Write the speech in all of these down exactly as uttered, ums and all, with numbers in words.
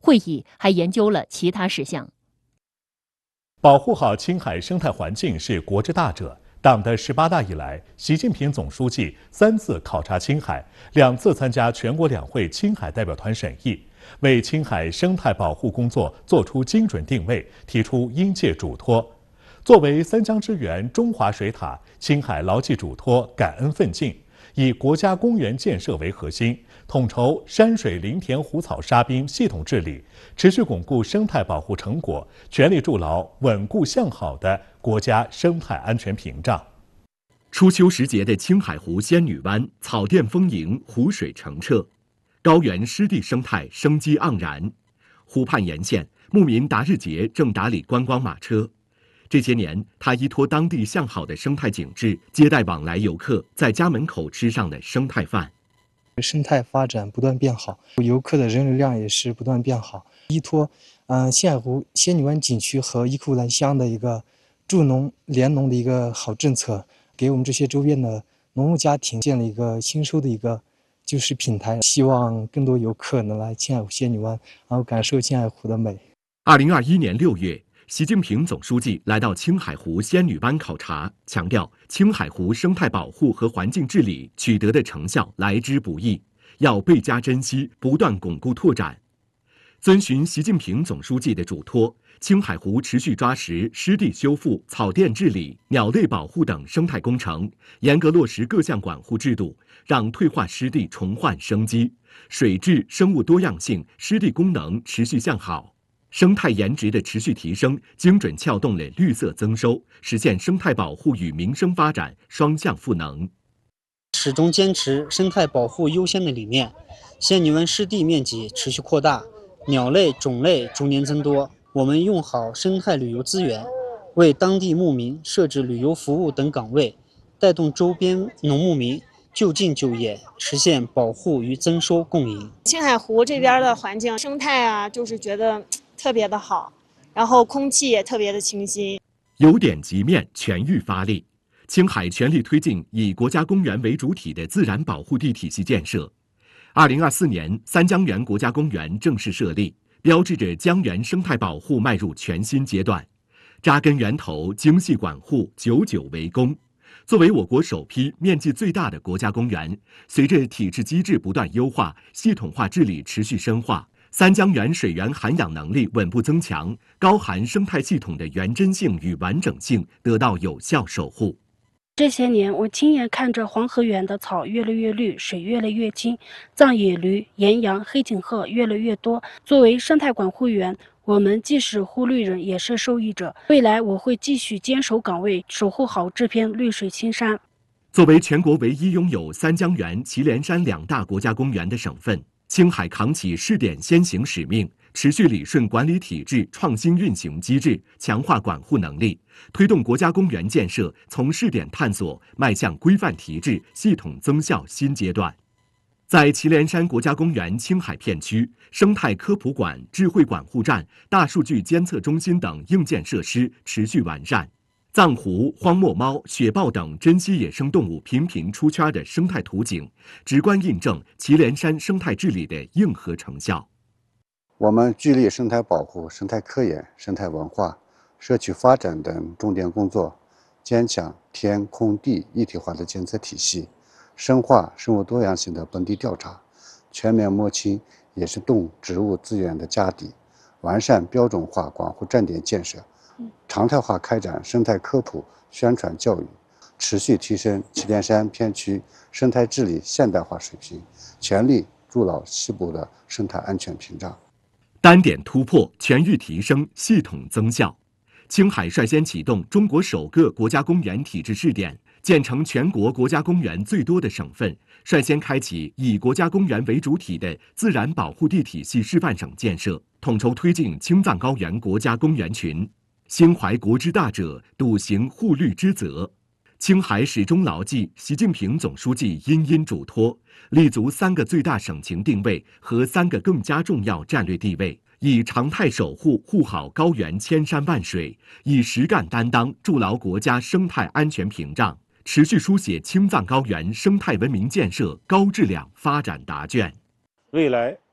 会议还研究了其他事项。 保护好青海生态环境是国之大者。党的十八大以来，习近平总书记三次考察青海，两次参加全国两会青海代表团审议，为青海生态保护工作作出精准定位，提出应届嘱托。作为三江之源、中华水塔，青海牢记嘱托，感恩奋进，以国家公园建设为核心，统筹山水林田湖草沙滨系统治理，持续巩固生态保护成果，全力筑牢稳固向好的国家生态安全屏障。 初秋时节的青海湖仙女湾，草甸丰盈，湖水澄澈，高原湿地生态生机盎然。湖畔沿线，牧民达日节正打理观光马车。这些年，他依托当地向好的生态景致，接待往来游客在家门口吃上的生态饭。 生态发展不断变好，游客的人流量也是不断变好。依托，嗯、呃，青海湖仙女湾景区和伊库兰乡的一个助农联农的一个好政策，给我们这些周边的农牧家庭建了一个新收的一个就是平台。希望更多游客能来青海湖仙女湾，然后感受青海湖的美。 二零二一年六月。习近平总书记来到青海湖仙女湾考察，强调青海湖生态保护和环境治理取得的成效来之不易，要倍加珍惜，不断巩固拓展。遵循习近平总书记的嘱托，青海湖持续抓实湿地修复、草甸治理、鸟类保护等生态工程，严格落实各项管护制度，让退化湿地重焕生机，水质、生物多样性、湿地功能持续向好。生态颜值的持续提升，精准撬动了绿色增收，实现生态保护与民生发展双向赋能。 始终坚持生态保护优先的理念，仙女湾湿地面积持续扩大，鸟类种类逐年增多。我们用好生态旅游资源，为当地牧民设置旅游服务等岗位，带动周边农牧民就近就业，实现保护与增收共赢。 青海湖这边的环境生态啊，就是觉得特别的好，然后空气也特别的清新。 由点及面，全域发力，青海全力推进以国家公园为主体的自然保护地体系建设。二零二四年，三江源国家公园正式设立，标志着江源生态保护迈入全新阶段。扎根源头，精细管护，久久为功。作为我国首批面积最大的国家公园，随着体制机制不断优化，系统化治理持续深化，三江源水源涵养能力稳步增强，高含生态系统的原真性与完整性得到有效守护。 这些年，我亲眼看着黄河源的草越来越绿，水越来越清，藏野驴、岩羊、黑颈鹤越来越多。作为生态管护员，我们既是护绿人，也是受益者。未来我会继续坚守岗位，守护好这片绿水青山。 作为全国唯一拥有三江源、祁连山两大国家公园的省份，青海扛起试点先行使命，持续理顺管理体制、创新运行机制，强化管护能力，推动国家公园建设从试点探索迈向规范体制、系统增效新阶段。在祁连山国家公园青海片区，生态科普馆、智慧管护站、大数据监测中心等硬件设施持续完善。藏狐、荒漠猫、雪豹等珍稀野生动物频频出圈的生态图景，直观印证祁连山生态治理的硬核成效。 我们聚力生态保护、生态科研、生态文化、社区发展等重点工作，坚强天空地一体化的监测体系，深化生物多样性的本地调查，全面摸清野生动植物资源的家底，完善标准化管护站点建设，常态化开展生态科普宣传教育，持续提升祁连山片区生态治理现代化水平，全力筑牢西部的生态安全屏障。 单点突破，全域提升，系统增效。青海率先启动中国首个国家公园体制试点，建成全国国家公园最多的省份，率先开启以国家公园为主体的自然保护地体系示范省建设，统筹推进青藏高原国家公园群。心怀国之大者，笃行护绿之责。青海始终牢记习近平总书记殷殷嘱托，立足三个最大省情定位和三个更加重要战略地位，以常态守护护好高原千山万水，以实干担当筑牢国家生态安全屏障，持续书写青藏高原生态文明建设高质量发展答卷。 未来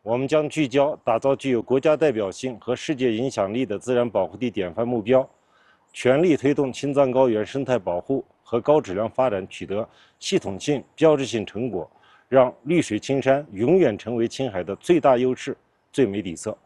我们将聚焦打造具有国家代表性和世界影响力的自然保护地典范目标，全力推动青藏高原生态保护和高质量发展取得系统性、标志性成果，让绿水青山永远成为青海的最大优势、最美底色。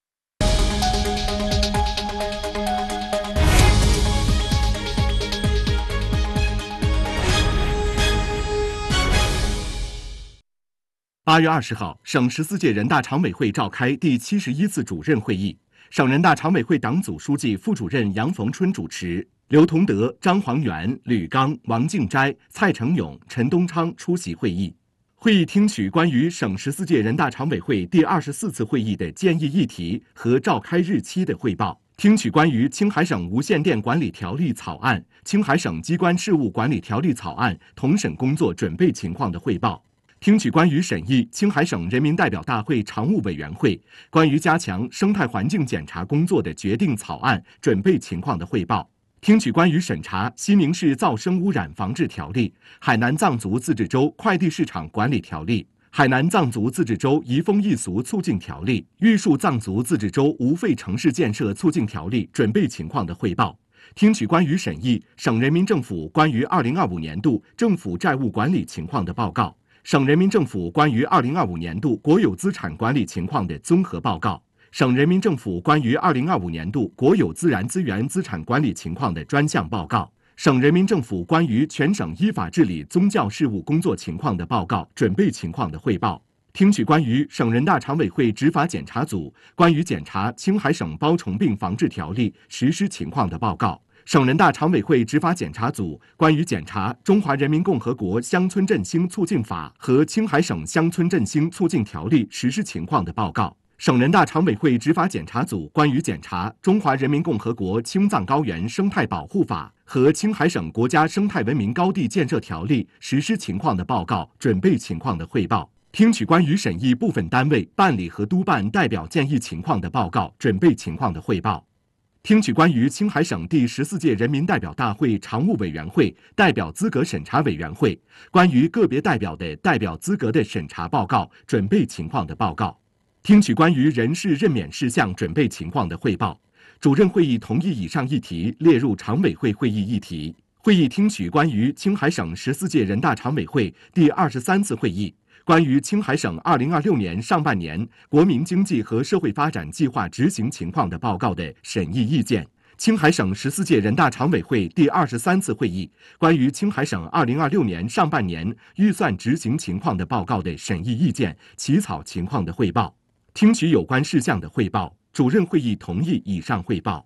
八月二十号，省十四届人大常委会召开第七十一次主任会议，省人大常委会党组书记、副主任杨逢春主持，刘同德、张煌元、吕刚、王敬斋、蔡成勇、陈东昌出席会议。会议听取关于省十四届人大常委会第二十四次会议的建议议题和召开日期的汇报，听取关于青海省无线电管理条例草案、青海省机关事务管理条例草案同审工作准备情况的汇报。听取关于审议青海省人民代表大会常务委员会关于加强生态环境检查工作的决定草案准备情况的汇报；听取关于审查西宁市噪声污染防治条例、海南藏族自治州快递市场管理条例、海南藏族自治州移风易俗促进条例、玉树藏族自治州无废城市建设促进条例准备情况的汇报；听取关于审议省人民政府关于二零二五年度政府债务管理情况的报告、省人民政府关于二零二五年度国有资产管理情况的综合报告、省人民政府关于二零二五年度国有自然资源资产管理情况的专项报告、省人民政府关于全省依法治理宗教事务工作情况的报告准备情况的汇报；听取关于省人大常委会执法检查组关于检查青海省包虫病防治条例实施情况的报告、省人大常委会执法检查组关于检查《中华人民共和国乡村振兴促进法》和青海省乡村振兴促进条例实施情况的报告；省人大常委会执法检查组关于检查《中华人民共和国青藏高原生态保护法》和青海省国家生态文明高地建设条例实施情况的报告准备情况的汇报；听取关于审议部分单位办理和督办代表建议情况的报告准备情况的汇报；听取关于青海省第十四届人民代表大会常务委员会代表资格审查委员会关于个别代表的代表资格的审查报告准备情况的报告；听取关于人事任免事项准备情况的汇报。主任会议同意以上议题列入常委会会议议题。会议听取关于青海省十四届人大常委会第二十三次会议关于青海省二零二六年上半年国民经济和社会发展计划执行情况的报告的审议意见；青海省十四届人大常委会第二十三次会议关于青海省二零二六年上半年预算执行情况的报告的审议意见起草情况的汇报。听取有关事项的汇报，主任会议同意以上汇报。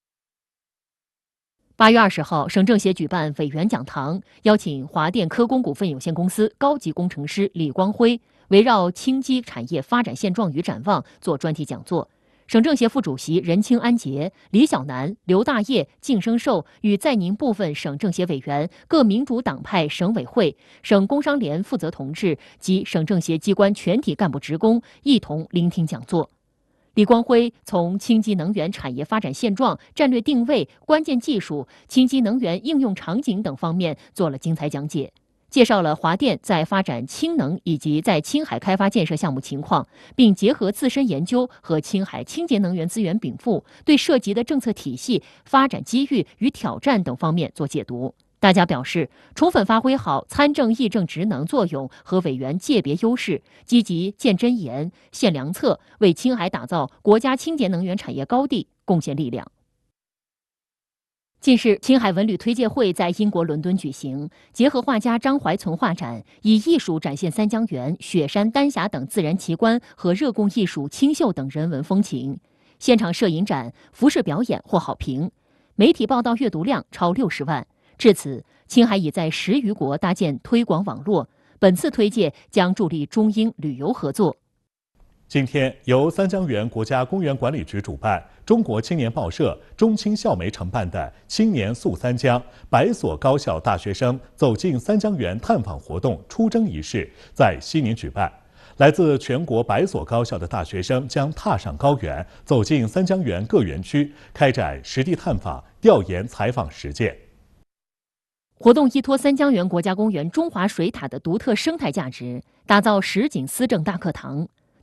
八月二十号，省政协举办委员讲堂，邀请华电科工股份有限公司高级工程师李光辉围绕轻机产业发展现状与展望做专题讲座。省政协副主席任清安杰、李小南、刘大业、靳生寿与在宁部分省政协委员、各民主党派省委会、省工商联负责同志及省政协机关全体干部职工一同聆听讲座。李光辉从氢基能源产业发展现状、战略定位、关键技术、氢基能源应用场景等方面做了精彩讲解，介绍了华电在发展氢能以及在青海开发建设项目情况，并结合自身研究和青海清洁能源资源禀赋，对涉及的政策体系、发展机遇与挑战等方面做解读。大家表示，充分发挥好参政议政职能作用和委员界别优势，积极建真言、献良策，为青海打造国家清洁能源产业高地贡献力量。近日，青海文旅推介会在英国伦敦举行，结合画家张怀存画展，以艺术展现三江源、雪山、丹霞等自然奇观和热贡艺术、清秀等人文风情。现场摄影展、服饰表演获好评，媒体报道阅读量超六十万。至此，青海已在十余国搭建推广网络。本次推介将助力中英旅游合作。 今天，由三江源国家公园管理局主办、中国青年报社、中青校媒承办的“青年溯三江”百所高校大学生走进三江源探访活动出征仪式在西宁举办。来自全国百所高校的大学生将踏上高原，走进三江源各园区，开展实地探访、调研采访实践。 活动依托三江源国家公园中华水塔的独特生态价值，打造实景思政大课堂。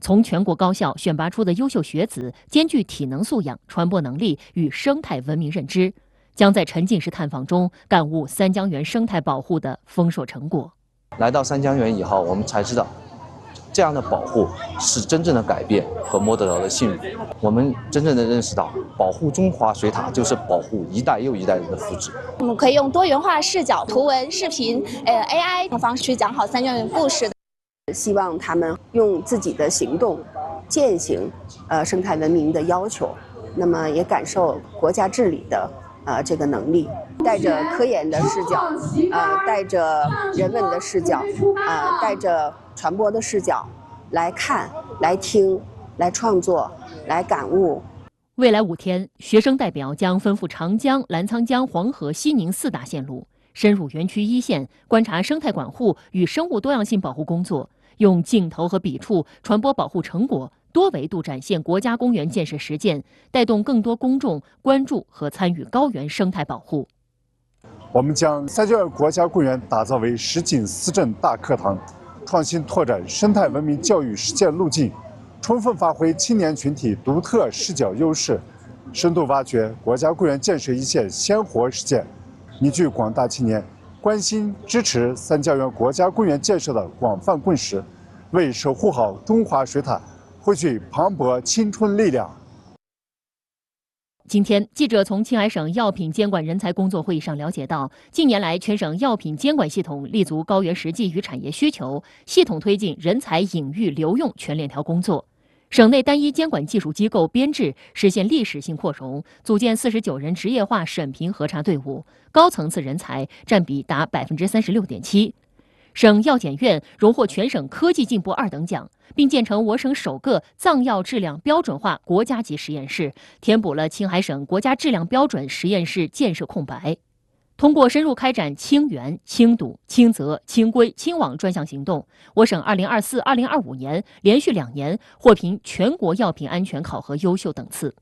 从全国高校选拔出的优秀学子，兼具体能素养、传播能力与生态文明认知，将在沉浸式探访中感悟三江源生态保护的丰硕成果。 来到三江源以后，我们才知道，这样的保护是真正的改变和摸得着的幸福。我们真正的认识到，保护中华水塔就是保护一代又一代人的福祉。 我们可以用多元化视角、图文、视频、呃 A I 的方式去讲好三江源故事。 希望他们用自己的行动践行呃生态文明的要求，那么也感受国家治理的呃这个能力，带着科研的视角，呃带着人文的视角，呃带着传播的视角来看、来听、来创作、来感悟。 未来五天，学生代表将奔赴长江、澜沧江、黄河、西宁四大线路，深入园区一线，观察生态管护与生物多样性保护工作，用镜头和笔触传播保护成果，多维度展现国家公园建设实践，带动更多公众关注和参与高原生态保护。 我们将三江源国家公园打造为实景思政大课堂，创新拓展生态文明教育实践路径，充分发挥青年群体独特视角优势，深度挖掘国家公园建设一线鲜活实践，凝聚广大青年关心支持三江源国家公园建设的广泛共识，为守护好中华水塔汇聚磅礴青春力量。 今天，记者从青海省药品监管人才工作会议上了解到，近年来全省药品监管系统立足高原实际与产业需求，系统推进人才引育留用全链条工作。省内单一监管技术机构编制实现历史性扩容，组建四十九人职业化审评核查队伍，高层次人才占比达百分之三十六点七。省药检院荣获全省科技进步二等奖，并建成我省首个藏药质量标准化国家级实验室，填补了青海省国家质量标准实验室建设空白。通过深入开展清源、清堵、清泽、清规、清网专项行动，我省二零二四、二零二五年连续两年获评全国药品安全考核优秀等次。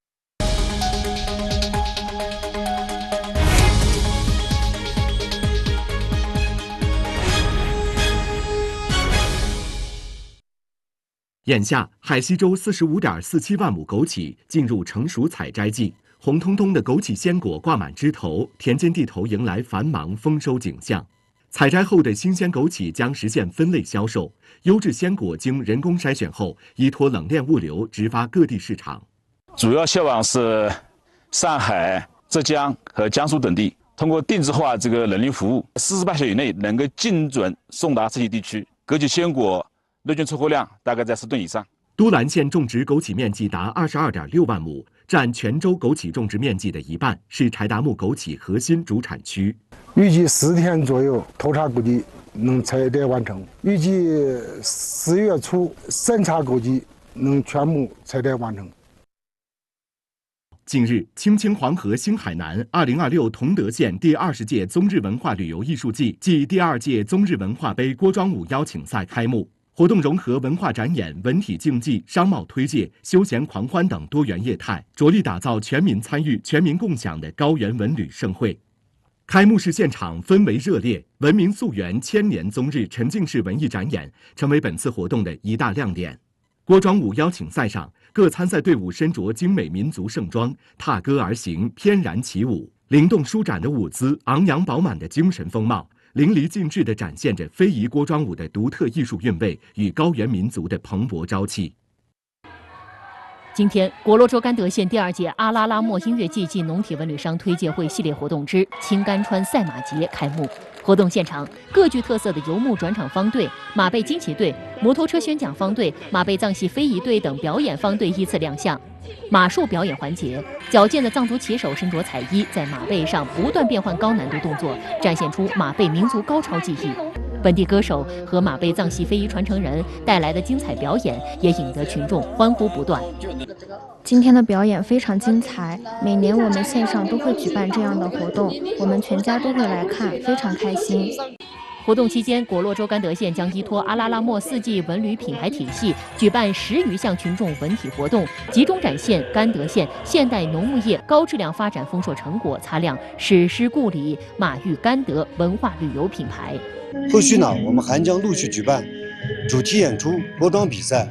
眼下，海西州四十五点四七万亩枸杞进入成熟采摘季，红彤彤的枸杞鲜果挂满枝头，田间地头迎来繁忙丰收景象。采摘后的新鲜枸杞将实现分类销售，优质鲜果经人工筛选后，依托冷链物流直发各地市场。 主要销往是上海、浙江和江苏等地，通过定制化这个人力服务，四十八小时以内能够精准送达这些地区。枸杞鲜果日均出货量大概在十吨以上。 都兰县种植枸杞面积达二十二点六万亩，占全州枸杞种植面积的一半，是柴达木枸杞核心主产区。 预计四天左右脱茬枸杞能采摘完成，预计四月初散茬枸杞能全部采摘完成。 近日，青青黄河星海南二零二六同德县第二十届中日文化旅游艺术季暨第二届中日文化杯锅庄舞邀请赛开幕。活动融合文化展演、文体竞技、商贸推介、休闲狂欢等多元业态，着力打造全民参与、全民共享的高原文旅盛会。开幕式现场氛围热烈，文明溯源千年中日沉浸式文艺展演成为本次活动的一大亮点。锅庄舞邀请赛上，各参赛队伍身着精美民族盛装，踏歌而行，翩然起舞，灵动舒展的舞姿，昂扬饱满的精神风貌，淋漓尽致地展现着非遗锅庄舞的独特艺术韵味与高原民族的蓬勃朝气。 今天，果洛州甘德县第二届阿拉拉莫音乐季暨农体文旅商推介会系列活动之青甘川赛马节开幕。活动现场，各具特色的游牧转场方队、马背惊奇队、摩托车宣讲方队、马背藏戏非遗队等表演方队依次亮相。马术表演环节，矫健的藏族骑手身着彩衣，在马背上不断变换高难度动作，展现出马背民族高超技艺。本地歌手和马背藏戏非遗传承人带来的精彩表演，也引得群众欢呼不断。 今天的表演非常精彩，每年我们县上都会举办这样的活动，我们全家都会来看，非常开心。 活动期间，果洛州甘德县将依托阿拉拉莫四季文旅品牌体系，举办十余项群众文体活动，集中展现甘德县现代农牧业高质量发展丰硕成果，擦亮史诗故里马育甘德文化旅游品牌。 后续呢，我们还将陆续举办主题演出、锅庄比赛、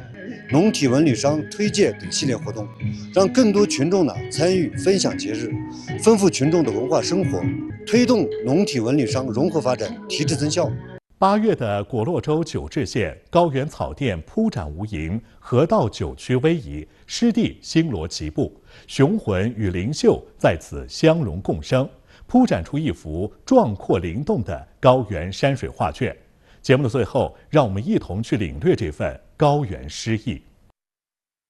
农体文旅商推介等系列活动，让更多群众呢参与分享节日，丰富群众的文化生活，推动农体文旅商融合发展，提质增效。 八月的果洛州九治县高原草甸铺展无垠，河道九曲逶迤，湿地星罗棋布，雄浑与灵秀在此相融共生，铺展出一幅壮阔灵动的高原山水画卷。节目的最后，让我们一同去领略这份高原诗意。